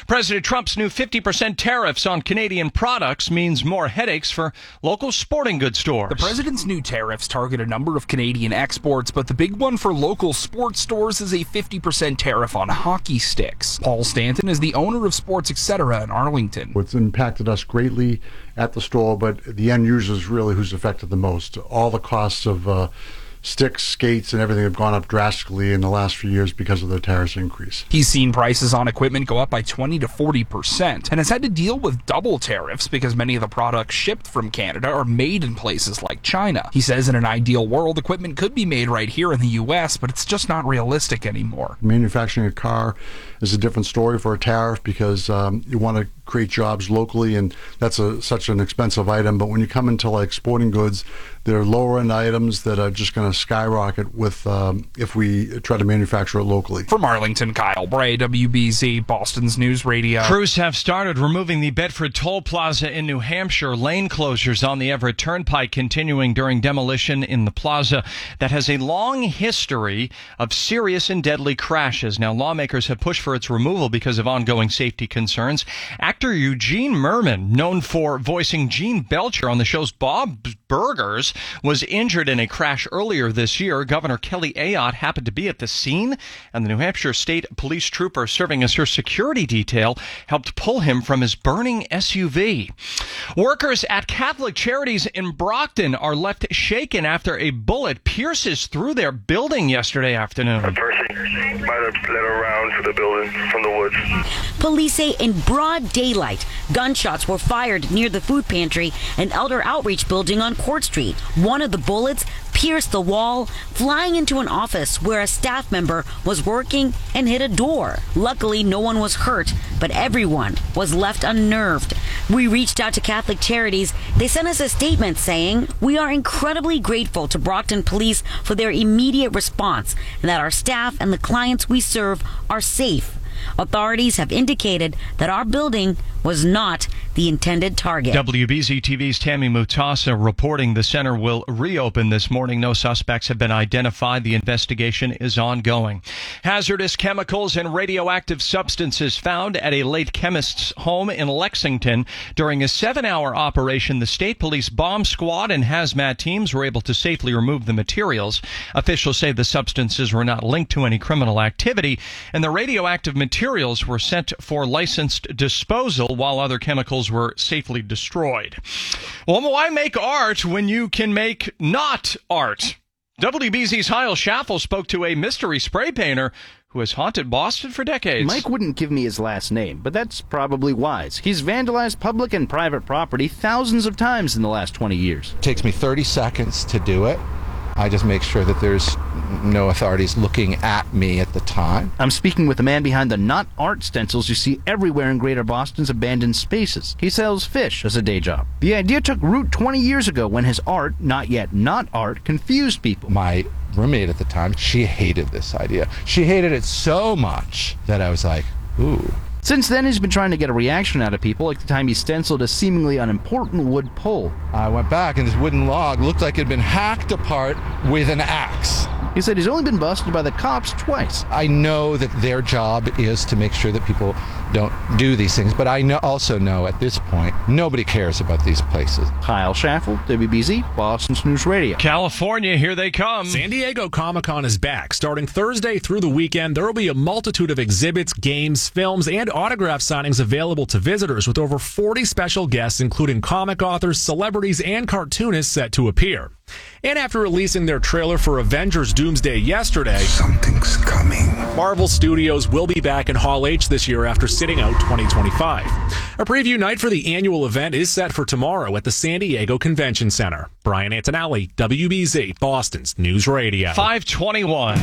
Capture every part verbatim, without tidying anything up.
President Trump's new fifty percent tariffs on Canadian products means more headaches for local sporting goods stores. The president's new tariffs target a number of Canadian exports, but the big one for local sports stores is a fifty percent tariff on hockey sticks. Paul Stanton is the owner of Sports Etc. in Arlington. It's impacted us greatly at the store, but the end user is really who's affected the most. All the costs of uh, sticks, skates, and everything have gone up drastically in the last few years because of the tariffs increase. He's seen prices on equipment go up by twenty to forty percent and has had to deal with double tariffs because many of the products shipped from Canada are made in places like China. He says in an ideal world, equipment could be made right here in the U S, but it's just not realistic anymore. Manufacturing a car is a different story for a tariff because um, you want to create jobs locally, and that's a, such an expensive item. But when you come into like sporting goods, they're lower end items that are just going to skyrocket with um, if we try to manufacture it locally. From Arlington, Kyle Bray, W B Z, Boston's News Radio. Crews have started removing the Bedford Toll Plaza in New Hampshire. Lane closures on the Everett Turnpike continuing during demolition in the plaza that has a long history of serious and deadly crashes. Now, lawmakers have pushed for its removal because of ongoing safety concerns. Actor Eugene Merman, known for voicing Gene Belcher on the show's Bob's Burgers, was injured in a crash earlier this year. Governor Kelly Ayotte happened to be at the scene, and the New Hampshire State Police trooper serving as her security detail helped pull him from his burning S U V. Workers at Catholic Charities in Brockton are left shaken after a bullet pierces through their building yesterday afternoon. A person might have led around to the building from the woods. Police say in broad daylight, gunshots were fired near the food pantry and Elder Outreach building on Court Street. One of the bullets pierced the wall, flying into an office where a staff member was working and hit a door. Luckily, no one was hurt, but everyone was left unnerved. We reached out to Catholic Charities. They sent us a statement saying, "We are incredibly grateful to Brockton Police for their immediate response and that our staff and the clients we serve are safe. Authorities have indicated that our building was not the intended target." W B Z T V's Tammy Mutasa reporting the center will reopen this morning. No suspects have been identified. The investigation is ongoing. Hazardous chemicals and radioactive substances found at a late chemist's home in Lexington. During a seven-hour operation, the state police bomb squad and hazmat teams were able to safely remove the materials. Officials say the substances were not linked to any criminal activity, and the radioactive materials were sent for licensed disposal while other chemicals were safely destroyed. Well, why make art when you can make not art? W B Z's Heil Schaffel spoke to a mystery spray painter who has haunted Boston for decades. Mike wouldn't give me his last name, but that's probably wise. He's vandalized public and private property thousands of times in the last twenty years. It takes me thirty seconds to do it. I just make sure that there's no authorities looking at me at the time. I'm speaking with the man behind the not art stencils you see everywhere in Greater Boston's abandoned spaces. He sells fish as a day job. The idea took root twenty years ago when his art, not yet not art, confused people. My roommate at the time, she hated this idea. She hated it so much that I was like, ooh. Since then, he's been trying to get a reaction out of people, like the time he stenciled a seemingly unimportant wood pole. I went back, and this wooden log looked like it had been hacked apart with an axe. He said he's only been busted by the cops twice. I know that their job is to make sure that people don't do these things, but I know, also know at this point, nobody cares about these places. Kyle Schaffel, W B Z, Boston's News Radio. California, here they come. San Diego Comic-Con is back. Starting Thursday through the weekend, there will be a multitude of exhibits, games, films, and autograph signings available to visitors with over forty special guests, including comic authors, celebrities, and cartoonists set to appear. And after releasing their trailer for Avengers Doomsday yesterday, something's coming. Marvel Studios will be back in Hall H this year after sitting out twenty twenty-five. A preview night for the annual event is set for tomorrow at the San Diego Convention Center. Brian Antonelli, W B Z, Boston's News Radio. five twenty-one.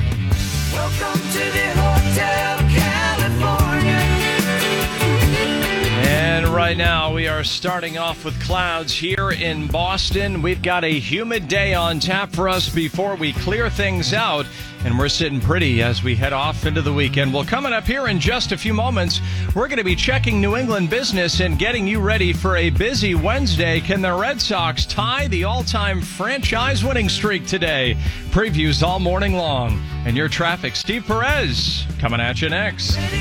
Welcome to the Hotel California. And right now we are starting off with clouds here in Boston. We've got a humid day on tap for us before we clear things out. And we're sitting pretty as we head off into the weekend. Well, coming up here in just a few moments, we're going to be checking New England business and getting you ready for a busy Wednesday. Can the Red Sox tie the all-time franchise winning streak today? Previews all morning long. And your traffic, Steve Perez, coming at you next.